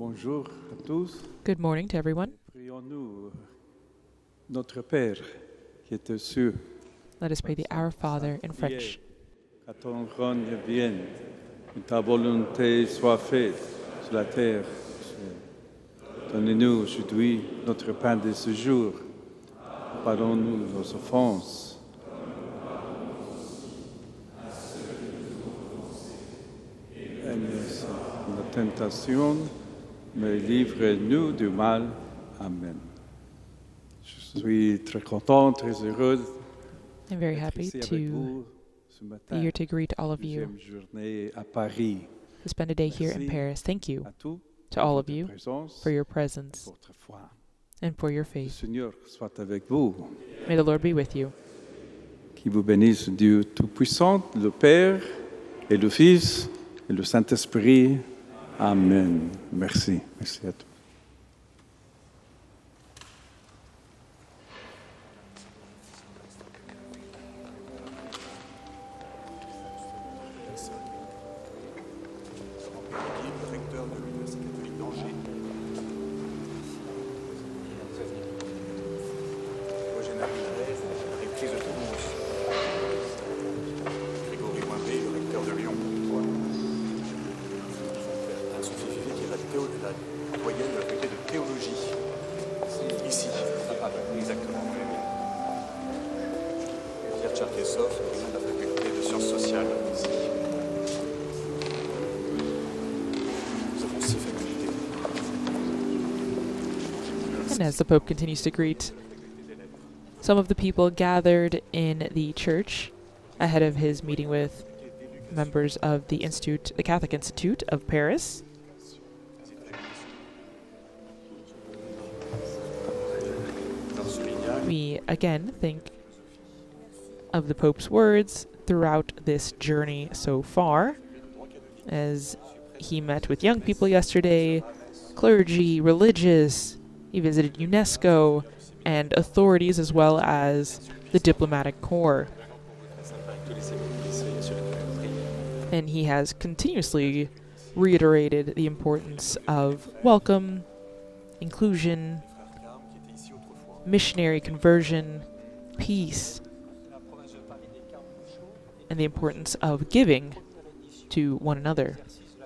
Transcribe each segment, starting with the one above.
Bonjour à tous. Good morning to everyone. Prions-nous, notre Père qui est aux cieux. Let us pray the Our Father in French. Que ton règne vienne, que ta volonté soit faite sur la terre. Donnez-nous aujourd'hui notre pain de ce jour. Pardonne-nous nos offenses. Et la tentation, mais livre-nous du mal. Amen. Je suis très content, très heureux I'm very happy to be here to greet all of you, journée à Paris. to spend a day here in Paris. Thank you À tous, to all of you présence, for your presence votre foi. and for your Le faith. Seigneur soit avec vous. May the Lord be with you. Qui vous bénisse, Dieu Tout-Puissant, le Père et le Fils et le Saint-Esprit. Amen. Merci. Merci à tous. Le recteur de l'Université catholique d'Angers. Eugène Aguilera, la rectrice de Toulouse. Grégory Moimbé, le recteur de Lyon. Anne-Sophie Vivet, qui est la doyenne de la faculté de théologie. Ici, exactement. Pierre Tcherkessov, président de la faculté de sciences sociales, ici. And as the Pope continues to greet some of the people gathered in the church ahead of his meeting with members of the Institute, the Catholic Institute of Paris, we again think of the Pope's words throughout this journey so far, as he met with young people yesterday, clergy, religious. He visited UNESCO and authorities as well as the diplomatic corps. And he has continuously reiterated the importance of welcome, inclusion, missionary conversion, peace, and the importance of giving to one another.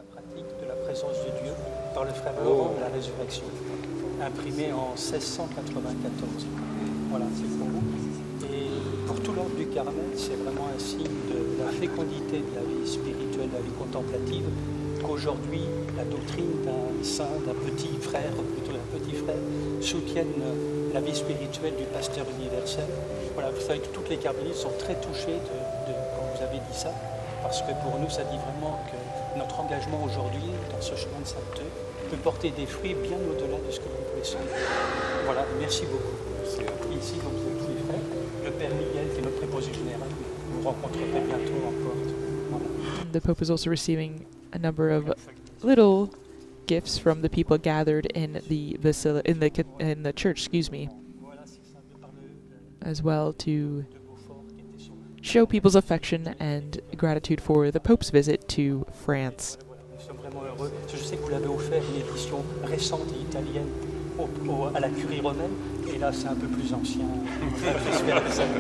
Imprimé en 1694. Voilà, c'est pour vous. Et pour tout l'ordre du Carmel, c'est vraiment un signe de la fécondité de la vie spirituelle, de la vie contemplative, qu'aujourd'hui, la doctrine d'un saint, d'un petit frère, plutôt d'un petit frère, soutienne la vie spirituelle du pasteur universel. Voilà, vous savez que toutes les carmélites sont très touchées quand vous avez dit ça, parce que pour nous, ça dit vraiment que notre engagement aujourd'hui, dans ce chemin de sainteté, peut porter des fruits bien au-delà de ce que vous pouvez sentir. Voilà, merci beaucoup. Ici, donc, vous êtes tous les frères. Le Père Miguel, qui est notre préposé général, vous rencontrerez bientôt en porte. Voilà. The Pope is also receiving a number of little gifts from the people gathered in the in the church, as well to show people's affection and gratitude for the Pope's visit to France. Nous sommes vraiment heureux. Je sais que vous l'avez offert une édition récente et italienne à la Curie romaine, et là c'est un peu plus ancien. J'espère que ça